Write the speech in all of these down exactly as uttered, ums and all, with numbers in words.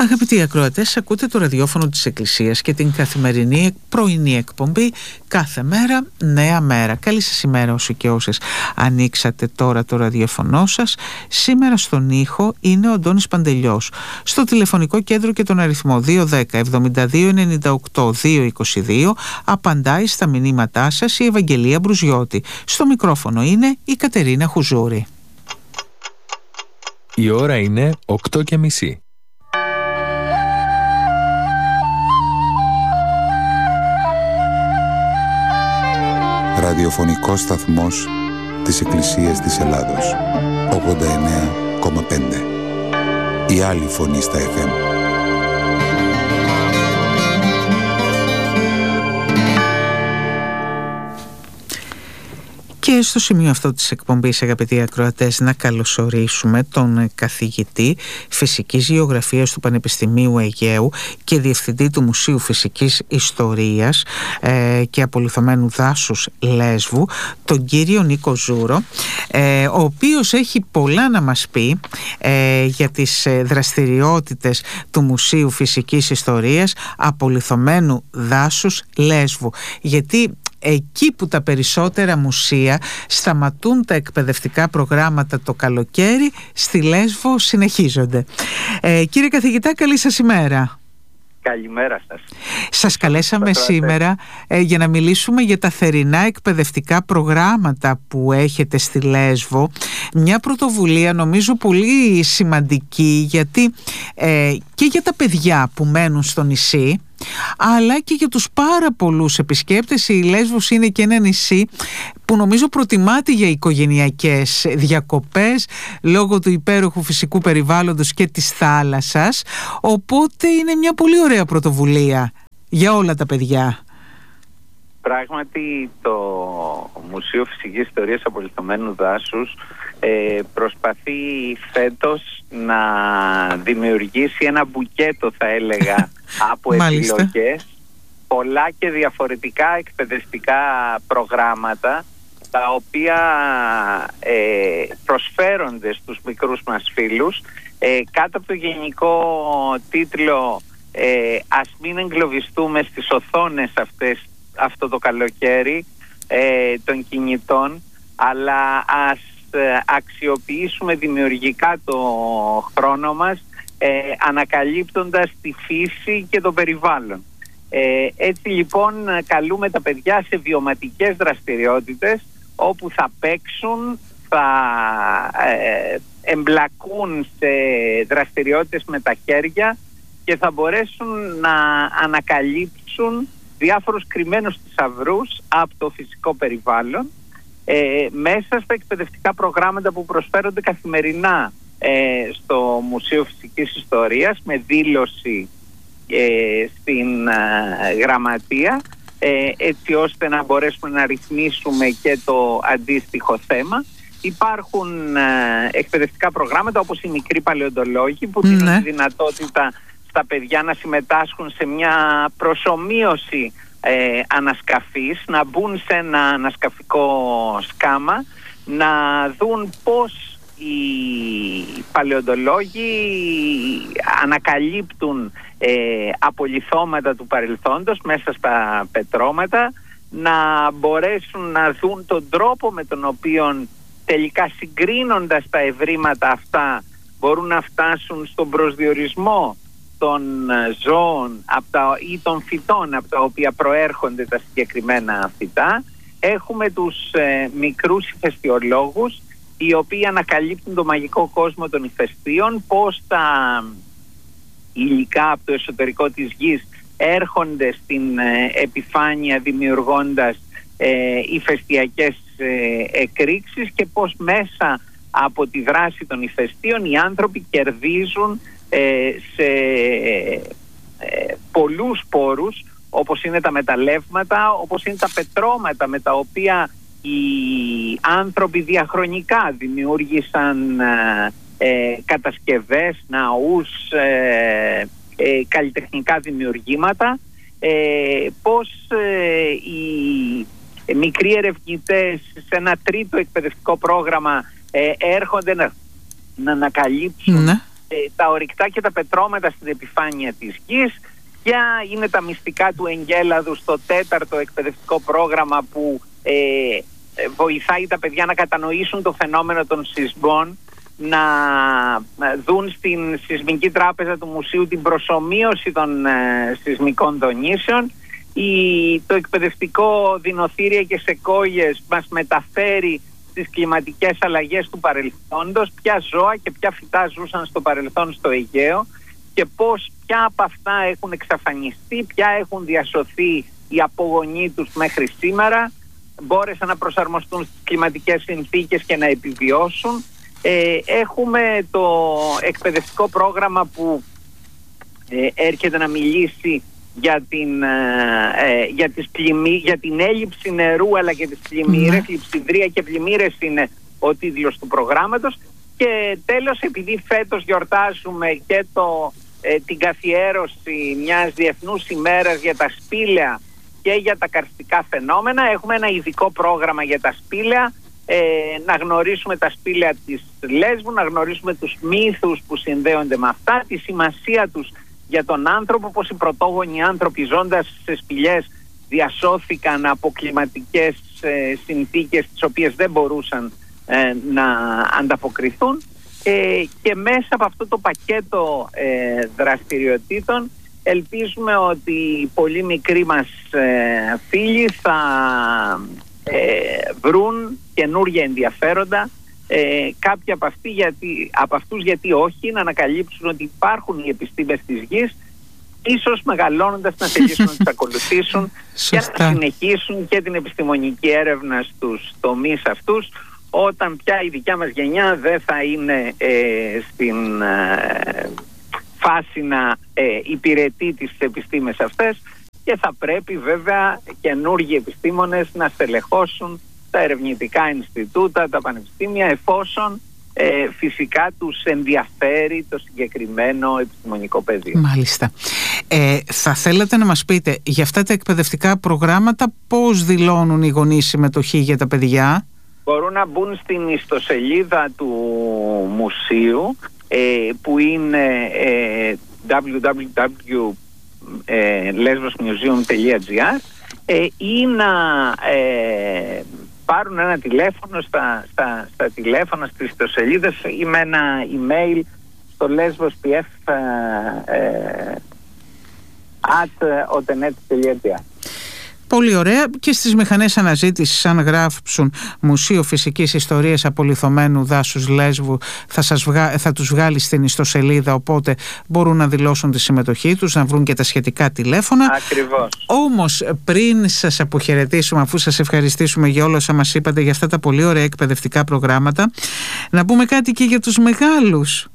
Αγαπητοί ακροατές, ακούτε το ραδιόφωνο της Εκκλησίας και την καθημερινή πρωινή εκπομπή κάθε μέρα νέα μέρα. Καλή σας ημέρα όσοι και όσες ανοίξατε τώρα το ραδιόφωνο σας. Σήμερα στον ήχο είναι ο Αντώνης Παντελιός. Στο τηλεφωνικό κέντρο και τον αριθμό δύο ένα μηδέν εβδομήντα δύο ενενήντα οκτώ διακόσια είκοσι δύο απαντάει στα μηνύματά σας η Ευαγγελία Μπρουζιώτη. Στο μικρόφωνο είναι η Κατερίνα Χουζούρη. Η ώρα είναι οκτώ και μισή. Ραδιοφωνικός σταθμός της Εκκλησίας της Ελλάδος, ογδόντα εννέα κόμμα πέντε. Η άλλη φωνή στα εφ εμ. Και στο σημείο αυτό της εκπομπής, αγαπητοί ακροατές, να καλωσορίσουμε τον καθηγητή Φυσικής Γεωγραφίας του Πανεπιστημίου Αιγαίου και Διευθυντή του Μουσείου Φυσικής Ιστορίας ε, και Απολιθωμένου Δάσους Λέσβου, τον κύριο Νίκο Ζούρο, ε, ο οποίος έχει πολλά να μας πει ε, για τις δραστηριότητες του Μουσείου Φυσικής Ιστορίας Απολιθωμένου Δάσους Λέσβου. Γιατί εκεί που τα περισσότερα μουσεία σταματούν τα εκπαιδευτικά προγράμματα το καλοκαίρι, στη Λέσβο συνεχίζονται. Ε, κύριε καθηγητά, καλή σας ημέρα. Καλημέρα σας. Σας καλέσαμε σήμερα ε, για να μιλήσουμε για τα θερινά εκπαιδευτικά προγράμματα που έχετε στη Λέσβο. Μια πρωτοβουλία νομίζω πολύ σημαντική, γιατί ε, και για τα παιδιά που μένουν στο νησί, αλλά και για τους πάρα πολλούς επισκέπτες. Η Λέσβος είναι και ένα νησί που νομίζω προτιμάται για οικογενειακές διακοπές λόγω του υπέροχου φυσικού περιβάλλοντος και της θάλασσας, οπότε είναι μια πολύ ωραία πρωτοβουλία για όλα τα παιδιά. Πράγματι, το Μουσείο Φυσικής Ιστορίας Απολιθωμένου Δάσους ε, προσπαθεί φέτος να δημιουργήσει ένα μπουκέτο, θα έλεγα, από επιλογές, πολλά και διαφορετικά εκπαιδευτικά προγράμματα, τα οποία ε, προσφέρονται στους μικρούς μας φίλους ε, κάτω από το γενικό τίτλο ε, «Ας μην εγκλωβιστούμε στις οθόνες αυτές αυτό το καλοκαίρι ε, των κινητών, αλλά ας ε, αξιοποιήσουμε δημιουργικά το χρόνο μας ε, ανακαλύπτοντας τη φύση και το περιβάλλον». Ε, έτσι λοιπόν καλούμε τα παιδιά σε βιωματικές δραστηριότητες όπου θα παίξουν, θα ε, εμπλακούν σε δραστηριότητες με τα χέρια και θα μπορέσουν να ανακαλύψουν διάφορους κρυμμένους θησαυρούς από το φυσικό περιβάλλον ε, μέσα στα εκπαιδευτικά προγράμματα που προσφέρονται καθημερινά ε, στο Μουσείο Φυσικής Ιστορίας, με δήλωση ε, στην ε, γραμματεία, ε, έτσι ώστε να μπορέσουμε να ρυθμίσουμε και το αντίστοιχο θέμα. Υπάρχουν ε, εκπαιδευτικά προγράμματα όπως οι μικροί παλαιοντολόγοι που δίνουν ναι. τη δυνατότητα τα παιδιά να συμμετάσχουν σε μια προσομοίωση ε, ανασκαφής, να μπουν σε ένα ανασκαφικό σκάμα, να δουν πώς οι παλαιοντολόγοι ανακαλύπτουν ε, απολιθώματα του παρελθόντος μέσα στα πετρώματα, να μπορέσουν να δουν τον τρόπο με τον οποίο τελικά, συγκρίνοντας τα ευρήματα αυτά, μπορούν να φτάσουν στον προσδιορισμό των ζώων από τα, ή των φυτών από τα οποία προέρχονται τα συγκεκριμένα φυτά. Έχουμε τους ε, μικρούς ηφαιστειολόγους, οι οποίοι ανακαλύπτουν το μαγικό κόσμο των ηφαιστείων, πώς τα υλικά από το εσωτερικό της γης έρχονται στην ε, επιφάνεια δημιουργώντας ε, ηφαιστειακές ε, εκρήξεις και πώς μέσα από τη δράση των ηφαιστείων οι άνθρωποι κερδίζουν σε ε, πολλούς πόρους, όπως είναι τα μεταλλεύματα, όπως είναι τα πετρώματα με τα οποία οι άνθρωποι διαχρονικά δημιούργησαν ε, κατασκευές, ναούς, ε, ε, καλλιτεχνικά δημιουργήματα, ε, πώς ε, οι μικροί ερευνητές σε ένα τρίτο εκπαιδευτικό πρόγραμμα ε, έρχονται να, να ανακαλύψουν ναι. ε, τα ορυκτά και τα πετρώματα στην επιφάνεια της γης, ποια είναι τα μυστικά του εγκέλαδου στο τέταρτο εκπαιδευτικό πρόγραμμα που ε, ε, βοηθάει τα παιδιά να κατανοήσουν το φαινόμενο των σεισμών, να δουν στην Σεισμική Τράπεζα του Μουσείου την προσομοίωση των ε, σεισμικών δονήσεων. Η, το εκπαιδευτικό Δεινοτήρια και Σεκόγιες μας μεταφέρει τις κλιματικές αλλαγές του παρελθόντος, ποια ζώα και ποια φυτά ζούσαν στο παρελθόν στο Αιγαίο και πώς ποια από αυτά έχουν εξαφανιστεί, ποια έχουν διασωθεί οι απογονοί τους μέχρι σήμερα, μπόρεσαν να προσαρμοστούν στις κλιματικές συνθήκες και να επιβιώσουν. Ε, έχουμε το εκπαιδευτικό πρόγραμμα που ε, έρχεται να μιλήσει για την, ε, για, τις πλημμύ, για την έλλειψη νερού αλλά και τις πλημμύρες, mm. λειψιδρία και πλημμύρες είναι ο τίτλος του προγράμματος. Και τέλος, επειδή φέτος γιορτάζουμε και το, ε, την καθιέρωση μιας διεθνούς ημέρας για τα σπήλαια και για τα καρστικά φαινόμενα, έχουμε ένα ειδικό πρόγραμμα για τα σπήλαια, ε, να γνωρίσουμε τα σπήλαια της Λέσβου, να γνωρίσουμε τους μύθους που συνδέονται με αυτά, τη σημασία τους για τον άνθρωπο, πως οι πρωτόγονοι άνθρωποι ζώντας σε σπηλιές διασώθηκαν από κλιματικές ε, συνθήκες τις οποίες δεν μπορούσαν ε, να ανταποκριθούν, ε, και μέσα από αυτό το πακέτο ε, δραστηριοτήτων ελπίζουμε ότι οι πολύ μικροί μας ε, φίλοι θα ε, βρουν καινούργια ενδιαφέροντα. Ε, κάποιοι από, αυτοί γιατί, από αυτούς γιατί όχι, να ανακαλύψουν ότι υπάρχουν οι επιστήμες της γης, ίσως μεγαλώνοντας να θελήσουν να τις ακολουθήσουν και να συνεχίσουν και την επιστημονική έρευνα στους τομείς αυτούς, όταν πια η δικιά μας γενιά δεν θα είναι ε, στην ε, φάση να ε, υπηρετεί τις επιστήμες αυτές και θα πρέπει βέβαια καινούργιοι επιστήμονες να στελεχώσουν τα ερευνητικά Ινστιτούτα, τα πανεπιστήμια, εφόσον ε, φυσικά τους ενδιαφέρει το συγκεκριμένο επιστημονικό πεδίο. Μάλιστα. Ε, θα θέλατε να μας πείτε για αυτά τα εκπαιδευτικά προγράμματα πώς δηλώνουν οι γονείς συμμετοχή για τα παιδιά? Μπορούν να μπουν στην ιστοσελίδα του μουσείου ε, που είναι ε, double-u double-u double-u τελεία lesvos museum τελεία gr ε, ή να ε, πάρουν ένα τηλέφωνο στα, στα, στα τηλέφωνα στις ιστοσελίδες ή με ένα email στο lesvospf ε, at otenet τελεία gr. Πολύ ωραία. Και στις μηχανές αναζήτησης, αν γράψουν Μουσείο Φυσικής Ιστορίας Απολιθωμένου Δάσους Λέσβου, θα, σας βγα... θα τους βγάλει στην ιστοσελίδα, οπότε μπορούν να δηλώσουν τη συμμετοχή τους, να βρουν και τα σχετικά τηλέφωνα. Ακριβώς. Όμως πριν σας αποχαιρετήσουμε, αφού σας ευχαριστήσουμε για όλα όσα μας είπατε για αυτά τα πολύ ωραία εκπαιδευτικά προγράμματα, να πούμε κάτι και για τους μεγάλους.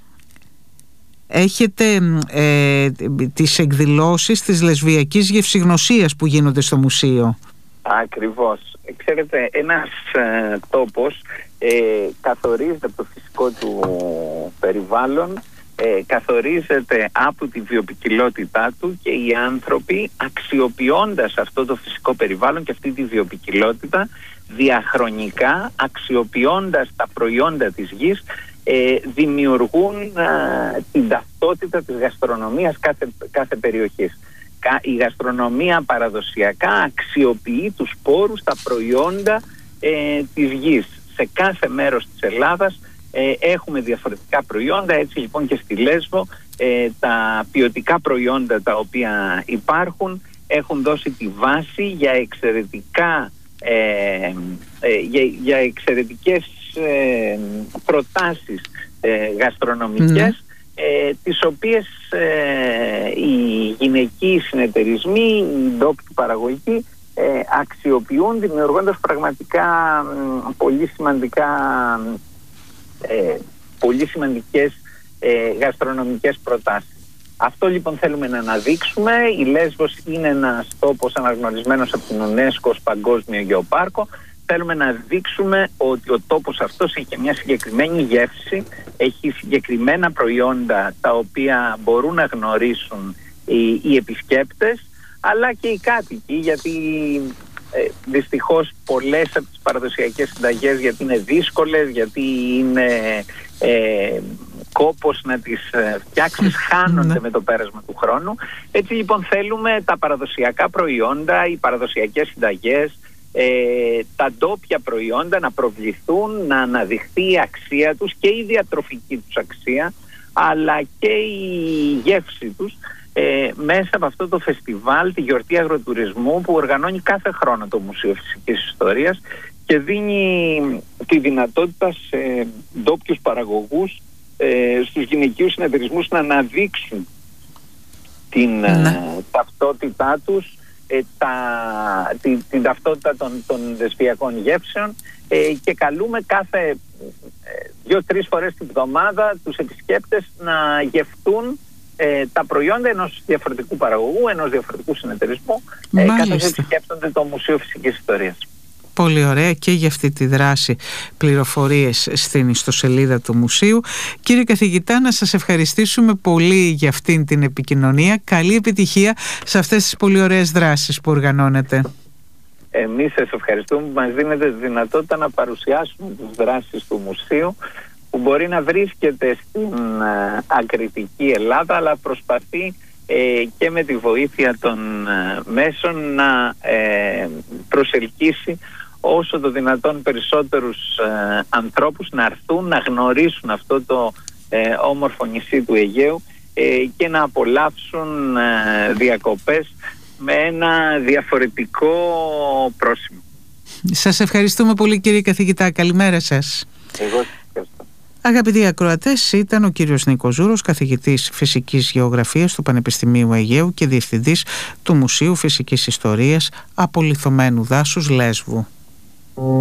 Έχετε ε, τις εκδηλώσεις της λεσβιακής γευσηγνωσίας που γίνονται στο μουσείο. Ακριβώς. Ξέρετε, ένας ε, τόπος ε, καθορίζεται από το φυσικό του περιβάλλον, ε, καθορίζεται από τη βιοποικιλότητά του, και οι άνθρωποι, αξιοποιώντας αυτό το φυσικό περιβάλλον και αυτή τη βιοποικιλότητα, διαχρονικά αξιοποιώντας τα προϊόντα της γης, Ε, δημιουργούν α, την ταυτότητα της γαστρονομίας κάθε, κάθε περιοχής. Κα, η γαστρονομία παραδοσιακά αξιοποιεί τους σπόρους, τα προϊόντα ε, της γης. Σε κάθε μέρος της Ελλάδας ε, έχουμε διαφορετικά προϊόντα, έτσι λοιπόν και στη Λέσβο ε, τα ποιοτικά προϊόντα τα οποία υπάρχουν έχουν δώσει τη βάση για εξαιρετικά ε, ε, για, για εξαιρετικές Ε, προτάσεις ε, γαστρονομικές, mm. ε, τις οποίες ε, οι γυναικοί συνεταιρισμοί, οι ντόπιοι παραγωγοί ε, αξιοποιούν, δημιουργώντας πραγματικά ε, πολύ σημαντικά ε, πολύ σημαντικές ε, γαστρονομικές προτάσεις. Αυτό λοιπόν θέλουμε να αναδείξουμε. Η Λέσβος είναι ένας τόπος αναγνωρισμένος από την UNESCO ως παγκόσμιο γεωπάρκο. Θέλουμε να δείξουμε ότι ο τόπος αυτός έχει μια συγκεκριμένη γεύση, έχει συγκεκριμένα προϊόντα τα οποία μπορούν να γνωρίσουν οι, οι επισκέπτες, αλλά και οι κάτοικοι, γιατί ε, δυστυχώς πολλές από τις παραδοσιακές συνταγές, γιατί είναι δύσκολες, γιατί είναι ε, κόπος να τις φτιάξεις, χάνονται με το πέρασμα του χρόνου. Έτσι λοιπόν θέλουμε τα παραδοσιακά προϊόντα, οι παραδοσιακές συνταγές, ε, τα ντόπια προϊόντα να προβληθούν, να αναδειχθεί η αξία τους και η διατροφική τους αξία, αλλά και η γεύση τους, ε, μέσα από αυτό το φεστιβάλ, τη γιορτή αγροτουρισμού που οργανώνει κάθε χρόνο το Μουσείο Φυσικής Ιστορίας και δίνει τη δυνατότητα σε ντόπιους παραγωγούς, ε, στους γυναικείους συνεταιρισμούς να αναδείξουν την ναι. ε, ταυτότητά τους, ε, τα, την, την ταυτότητα των, των λεσβιακών γεύσεων, ε, και καλούμε κάθε ε, δύο-τρεις φορές την εβδομάδα τους επισκέπτες να γευτούν ε, τα προϊόντα ενός διαφορετικού παραγωγού, ενός διαφορετικού συνεταιρισμού, ε, καθώς επισκέπτονται το Μουσείο Φυσικής Ιστορίας. Πολύ ωραία και για αυτή τη δράση πληροφορίες στην ιστοσελίδα του Μουσείου. Κύριε καθηγητά, να σας ευχαριστήσουμε πολύ για αυτήν την επικοινωνία. Καλή επιτυχία σε αυτές τις πολύ ωραίες δράσεις που οργανώνετε. Εμείς σας ευχαριστούμε που μας δίνετε τη δυνατότητα να παρουσιάσουμε τις δράσεις του Μουσείου, που μπορεί να βρίσκεται στην ε, ακριτική Ελλάδα, αλλά προσπαθεί ε, και με τη βοήθεια των ε, μέσων να ε, προσελκύσει όσο το δυνατόν περισσότερους ε, ανθρώπους να έρθουν να γνωρίσουν αυτό το ε, όμορφο νησί του Αιγαίου ε, και να απολαύσουν ε, διακοπές με ένα διαφορετικό πρόσημο. Σας ευχαριστούμε πολύ, κύριε καθηγητά. Καλημέρα σας. Εγώ σας ευχαριστώ. Αγαπητοί ακροατές, ήταν ο κύριος Νίκος Ζούρος, καθηγητής φυσικής γεωγραφίας του Πανεπιστημίου Αιγαίου και διευθυντής του Μουσείου Φυσικής Ιστορίας Απολιθωμένου Δάσους Λέσβου.